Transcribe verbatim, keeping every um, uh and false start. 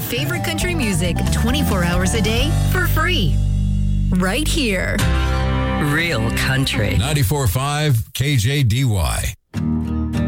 favorite country music twenty-four hours a day for free. Right here. Real country. ninety-four point five K J D Y.